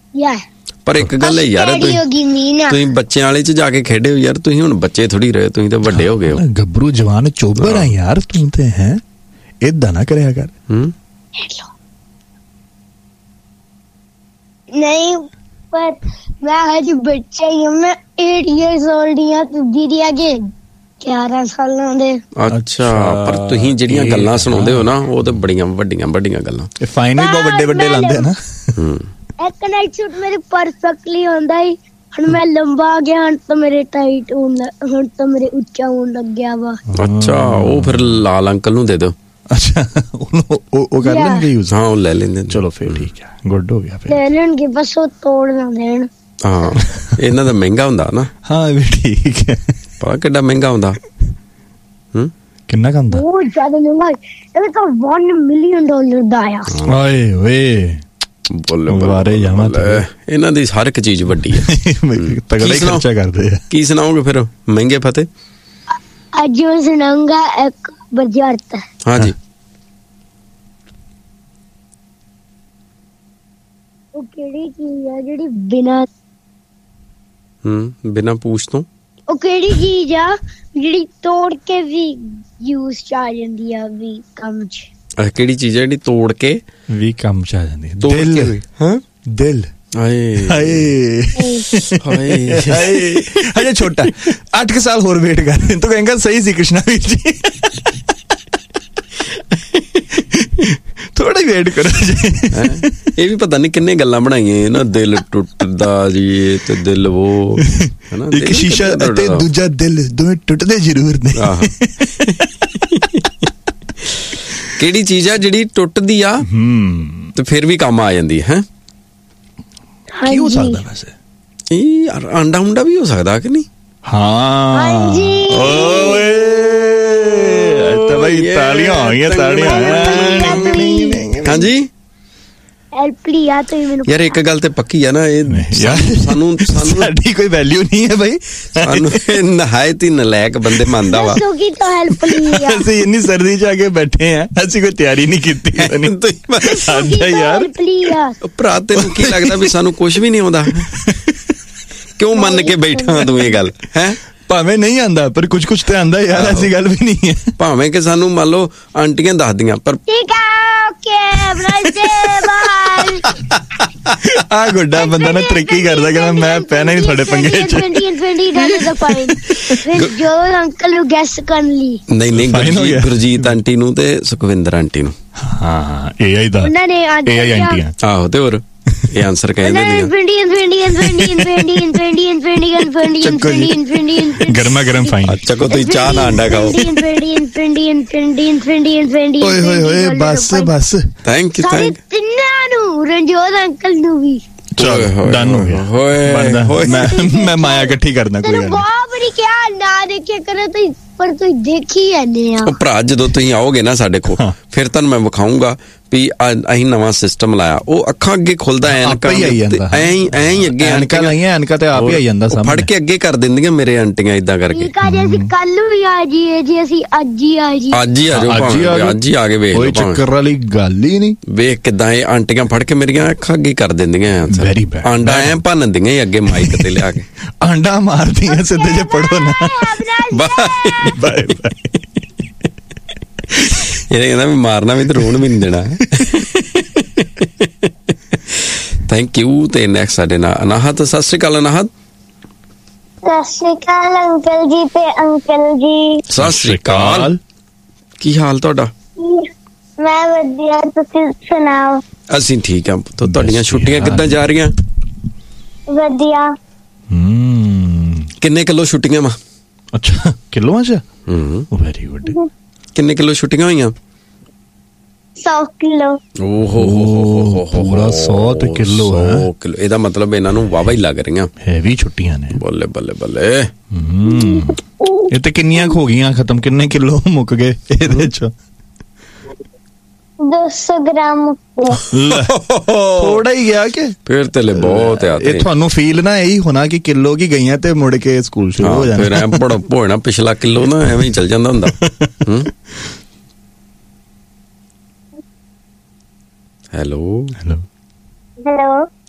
ਪਰ ਇੱਕ ਗੱਲ ਹੈ ਯਾਰ, ਤੁਸੀਂ ਬੱਚਿਆਂ ਵਾਲੇ ਚ ਜਾ ਕੇ ਖੇਡੇ ਹੋ ਯਾਰ, ਤੁਸੀਂ ਹੁਣ ਬੱਚੇ ਥੋੜੀ ਰਹੇ, ਤੁਸੀਂ ਤਾਂ ਵੱਡੇ ਹੋ ਗਏ ਹੋ। ਗੱਭਰੂ ਜਵਾਨ ਚੋਬਰ ਆ ਯਾਰ ਤੂੰ ਤੇ ਹੈ, ਏਦਾਂ ਨਾ ਕਰਿਆ ਕਰ। ਨਹੀਂ ਪਰ ਮੈਂ ਹਜੇ ਬੱਚਾ ਹੀ ਹਾਂ, ਮੈਂ 8 years old ਹਾਂ, ਤੇ ਦੀਦੀ ਆਗੇ 11 ਸਾਲਾਂ ਦੇ। ਅੱਛਾ, ਪਰ ਤੁਸੀਂ ਜਿਹੜੀਆਂ ਗੱਲਾਂ ਸੁਣਾਉਂਦੇ ਹੋ ਨਾ, ਉਹ ਤਾਂ ਬੜੀਆਂ ਵੱਡੀਆਂ ਗੱਲਾਂ। ਇਹ ਫਾਈਨ ਵੀ ਬਹੁਤ ਵੱਡੇ ਲਾਉਂਦੇ ਆ ਨਾ। ਇੱਕ ਨਾਈਟ ਸੂਟ ਮੇਰੇ ਪਰਫੈਕਟਲੀ ਹੁੰਦਾ ਹੀ, ਹੁਣ ਮੈਂ ਲੰਬਾ ਆ ਗਿਆ, ਹੁਣ ਤਾਂ ਮੇਰੇ ਟਾਈਟ ਹੁੰਦਾ, ਹੁਣ ਤਾਂ ਮੇਰੇ ਉੱਚਾ ਹੋਣ ਲੱਗਿਆ ਵਾ। ਅੱਛਾ, ਉਹ ਫਿਰ ਲਾਲ ਅੰਕਲ ਨੂੰ ਦੇ ਦਿਓ। ਅੱਛਾ, ਉਹ ਕਰ ਲੈਣਗੇ ਯੂਜ਼? ਹਾਂ, ਉਹ ਲੈ ਲੈਂਦੇ। ਚਲੋ ਫਿਰ ਠੀਕ ਹੈ, ਗੁੱਡ ਹੋ ਗਿਆ ਫਿਰ। ਲੈ ਲੈਣਗੇ, ਬਸ ਉਹ ਤੋੜ ਨਾ ਦੇਣ। ਹਾਂ, ਇਹਨਾਂ ਦਾ ਮਹਿੰਗਾ ਹੁੰਦਾ ਨਾ। ਹਾਂ ਵੀ ਠੀਕ ਹੈ। ਪਤਾ ਕਿੱਡਾ ਮਹਿੰਗਾ ਹੁੰਦਾ? ਕਿੰਨਾ ਕੁ ਹੁੰਦਾ? ਬਹੁਤ ਜ਼ਿਆਦਾ ਮਹਿੰਗਾ, ਇਹ ਤਾਂ $1 million ਦਾ ਆ। ਓਏ ਓਏ, ਬੋਲੇ ਜਾਵਾਂ, ਇਹਨਾਂ ਦੀ ਹਰ ਇੱਕ ਚੀਜ਼ ਵੱਡੀ ਹੈ। ਤਗੜਾ ਹੀ ਖਰਚਾ ਕਰਦੇ ਆ। ਕੀ ਸੁਣਾਓਗੇ ਫਿਰ ਮਹਿੰਗੇ ਫਤਿਹ? ਅੱਜ ਮੈਂ ਸੁਣਾਉਂਗਾ ਇੱਕ ਬੁਝਾਰਤ। ਹਾਂਜੀ। ਉਹ ਕਿਹੜੀ ਚੀਜ਼ ਆ ਜਿਹੜੀ ਬਿਨਾਂ ਪੂਛ ਤੋਂ? ਉਹ ਕਿਹੜੀ ਚੀਜ਼ ਆ ਜਿਹੜੀ ਤੋੜ ਕੇ ਵੀ ਯੂਜ਼ ਚ ਆ ਜਾਂਦੀ ਆ ਵੀ ਕੰਮ ਚ? ਕਿਹੜੀ ਚੀਜ਼ ਹੈ ਜਿਹੜੀ ਤੋੜ ਕੇ ਵੀ ਕੰਮ ਚ ਆ ਜਾਂਦੀ? ਦਿਲ। ਹਾਂ, ਦਿਲ। ਹਾਏ ਹਾਏ ਹਾਏ, ਹਜੇ ਛੋਟਾ, 8 ਸਾਲ ਹੋਰ ਵੇਟ ਕਰ, ਤੂੰ ਕਹੇਂਗਾ ਸਹੀ ਸੀ ਕ੍ਰਿਸ਼ਨਾ ਵੀਰ ਜੀ, ਥੋੜਾ ਵੇਟ ਕਰੋ ਜੀ। ਇਹ ਵੀ ਪਤਾ ਨਹੀਂ ਕਿੰਨੇ ਗੱਲਾਂ ਬਣਾਈਆਂ ਨਾ, ਦਿਲ ਟੁੱਟਦਾ ਜੀ ਤੇ ਦਿਲ ਉਹ ਹਨਾ, ਇੱਕ ਸ਼ੀਸ਼ਾ ਅਤੇ ਦੂਜਾ ਦਿਲ ਦੋਵੇਂ ਟੁੱਟਦੇ ਜ਼ਰੂਰ ਨੇ। ਕਿਹੜੀ ਚੀਜ਼ ਆ ਜਿਹੜੀ ਟੁੱਟਦੀ ਆ ਤੇ ਫਿਰ ਵੀ ਕੰਮ ਆ ਜਾਂਦੀ ਹੈ? ਕੀ ਹੋ ਸਕਦਾ ਵੈਸੇ? ਇਹ ਯਾਰ ਆਂਡਾ ਉਂਡਾ ਵੀ ਹੋ ਸਕਦਾ ਕਿ ਨਹੀਂ? ਹਾਂ ਓਏ, ਤਾਂ ਬਈ ਤਾਲੀਆਂ ਹੋ ਗਈਆਂ, ਤਾਲੀਆਂ। ਹਾਂਜੀ ਯਾਰ, ਇੱਕ ਗੱਲ ਤੇ ਪੱਕੀ ਆ ਨਾ, ਇਹ ਸਾਨੂੰ ਸਾਡੀ ਕੋਈ ਵੈਲਿਊ ਨਹੀਂ ਹੈ ਬਾਈ, ਸਾਨੂੰ ਨਹਾਇਤ ਹੀ ਨਲਾਇਕ ਬੰਦੇ ਮੰਨਦਾ ਵਾ। ਅਸੀਂ ਇੰਨੀ ਸਰਦੀ ਚ ਆ ਕੇ ਬੈਠੇ ਆ, ਅਸੀਂ ਕੋਈ ਤਿਆਰੀ ਨਹੀਂ ਕੀਤੀ ਯਾਰ। ਭਰਾ ਤੈਨੂੰ ਕੀ ਲੱਗਦਾ ਵੀ ਸਾਨੂੰ ਕੁਛ ਵੀ ਨਹੀਂ ਆਉਂਦਾ? ਕਿਉਂ ਮੰਨ ਕੇ ਬੈਠਾ ਤੂੰ ਇਹ ਗੱਲ? ਹੈ ਭਾਵੇਂ ਨਹੀਂ ਆਂਦਾ ਪਰ ਕੁਛ ਤੇ ਆਂਦਾ ਯਾਰ, ਐਸੀ ਗੱਲ ਵੀ ਨਹੀਂ ਹੈ। ਭਾਵੇਂ ਕਿ ਸਾਨੂੰ ਮੰਨ ਲਓ ਆਂਟੀਆਂ ਦੱਸਦੀਆਂ, ਪਰ ਆ ਗੁੱਡਾ ਬੰਦਾ ਨਾ ਤਰੱਕੀ ਕਰਦਾ, ਕਹਿੰਦਾ ਮੈਂ ਪੈਣਾ ਨਹੀਂ ਤੁਹਾਡੇ ਪੰਗੇ ਚ। ਜੋ ਅੰਕਲ ਨੂੰ ਗੈਸ ਕਰਨ ਲਈ ਨਹੀਂ, ਗੁਰਜੀਤ ਆਂਟੀ ਨੂੰ ਤੇ ਸੁਖਵਿੰਦਰ ਆਂਟੀ ਨੂੰ। ਹਾਂ, AI ਦਾ AI ਆਂਟੀਆਂ। ਆਹੋ, ਤੇ ਹੋਰ ਇਹ ਆਨਸਰ ਕਹਿੰਦੇ ਨੇ ਗਰਮਾ ਗਰਮ ਫਾਈਨ। ਅੱਛਾ, ਕੋ ਤੁਸੀਂ ਚਾਹ ਨਾ ਅੰਡਾ ਖਾਓ। ਓਏ ਹੋਏ ਹੋਏ, ਬਸ ਥੈਂਕ ਯੂ ਤਿੰਨਾਂ ਨੂੰ, ਰਣਜੋਤ ਅੰਕਲ ਨੂੰ ਵੀ। ਚਲੋ ਡਨ ਹੋ ਗਿਆ। ਹੋਏ ਮੈਂ ਮਾਇਆ ਇਕੱਠੀ ਕਰਦਾ, ਕੋਈ ਗੱਲ ਨਹੀਂ। ਬਹੁਤ ਬੜੀ ਕਿਆ ਨਾ ਦੇਖਿਆ ਕਰੋ ਤੁਸੀਂ, ਪਰ ਤੁਸੀਂ ਦੇਖੀ ਜਾਂਦੇ ਆ। ਭਰਾ, ਜਦੋਂ ਤੁਸੀਂ ਆਓਗੇ ਨਾ ਸਾਡੇ ਕੋਲ, ਫਿਰ ਤੁਹਾਨੂੰ ਮੈਂ ਵਿਖਾਊਂਗਾ ਵੀ ਅਸੀਂ ਨਵਾਂ ਸਿਸਟਮ ਲਾਇਆ। ਉਹ ਅੱਖਾਂ ਅੱਗੇ ਖੁੱਲਦਾ, ਐਨਕਾਂ ਹੀ ਅੱਗੇ ਐਨਕਾਂ ਲਾਈਆਂ, ਐਨਕਾਂ ਤੇ ਆਪ ਹੀ ਆਈ ਜਾਂਦਾ, ਫੜ ਕੇ ਅੱਗੇ ਕਰ ਦਿੰਦੀਆਂ ਮੇਰੇ ਆਂਟੀਆਂ ਏਦਾਂ ਕਰਕੇ। ਅਸੀਂ ਕੱਲ ਵੀ ਆ ਜਾਈਏ ਜੀ, ਅਸੀਂ ਅੱਜ ਹੀ ਆ ਜਾਈਏ। ਅੱਜ ਹੀ ਆ ਜਾਓ, ਅੱਜ ਹੀ ਆ ਕੇ ਵੇਖ ਲਓ। ਕੋਈ ਚੱਕਰ ਵਾਲੀ ਗੱਲ ਹੀ ਨਹੀਂ। ਵੇਖ ਕਿੱਦਾਂ ਇਹ ਆਂਟੀਆਂ ਫੜ ਕੇ ਮੇਰੀਆਂ ਅੱਖਾਂ ਅੱਗੇ ਕਰ ਦਿੰਦੀਆਂ, ਆਂਡਾ ਐ ਭੰਨਦੀਆਂ ਹੀ ਅੱਗੇ ਮਾਈਕ ਤੇ ਲਿਆ ਕੇ, ਆਂਡਾ ਮਾਰਦੀਆਂ ਸਿੱਧੇ ਜੇ ਪੜੋ ਨਾ। Bye bye. ਇਹ ਕਹਿੰਦਾ ਵੀ ਮਾਰਨਾ ਵੀ ਤੇ ਰੋਣ ਵੀ ਨਹੀਂ ਦੇਣਾ। Thank you. ਤੇ ਨੈਕਸਟ ਸਾਡੇ ਨਾਲ ਅਨਾਹਤ। ਸਤਿ ਸ਼੍ਰੀ ਅਕਾਲ ਅਨਾਹਤ। ਸਤਿ ਸ਼੍ਰੀ ਅਕਾਲ ਅੰਕਲ ਜੀ ਤੇ ਅੰਕਲ ਜੀ। ਸਤਿ ਸ਼੍ਰੀ ਅਕਾਲ, ਕੀ ਹਾਲ ਤੁਹਾਡਾ? ਮੈਂ ਵਧੀਆ, ਤੁਸੀਂ ਸੁਣਾਓ? ਅਸੀਂ ਠੀਕ ਹਾਂ। ਤੁਹਾਡੀਆਂ ਛੁੱਟੀਆਂ ਕਿੱਦਾਂ ਜਾ ਰਹੀਆਂ? ਵਧੀਆ। ਕਿੰਨੇ ਕਿਲੋ ਛੁੱਟੀਆਂ ਵਾ? ਅੱਛਾ, ਕਿਲੋਆਂ ਚ? Very good. ਕਿੰਨੇ ਕਿਲੋ ਛੁੱਟੀਆਂ ਹੋਈਆਂ? 100 ਕਿਲੋ। ਓਹੋ, ਪੂਰਾ 100 ਕਿਲੋ ਹੈ। 100 ਕਿਲੋ, ਇਹਦਾ ਮਤਲਬ ਇਹਨਾਂ ਨੂੰ ਵਾਵਾ ਹੀ ਲੱਗ ਰਹੀਆਂ, ਹੈਵੀ ਛੁੱਟੀਆਂ ਨੇ। ਬੱਲੇ ਬੱਲੇ ਬੱਲੇ। ਇਹ ਤੇ ਕਿੰਨੀਆਂ ਹੋ ਗਈਆਂ ਖਤਮ? ਕਿੰਨੇ ਕਿਲੋ ਮੁੱਕ ਗਏ ਇਹਦੇ ਚ? 200 ਗ੍ਰਾਮ। ਥੋੜਾ ਹੀ ਗਿਆ ਕਿ? ਫਿਰ ਤੇ ਲੈ ਬਹੁਤ ਆ। ਇਹ ਤੁਹਾਨੂੰ ਫੀਲ ਨਾ ਇਹੀ ਹੋਣਾ ਕਿ ਕਿਲੋ ਕੀ ਗਈਆਂ ਤੇ ਮੁੜ ਕੇ ਸਕੂਲ ਸ਼ੁਰੂ ਹੋ ਜਾਣਾ। ਫਿਰ ਐ ਭੋਣਾ ਪਿਛਲਾ ਕਿਲੋ ਨਾ ਐਵੇਂ ਹੀ ਚੱਲ ਜਾਂਦਾ ਹੁੰਦਾ। ਹੈਲੋ।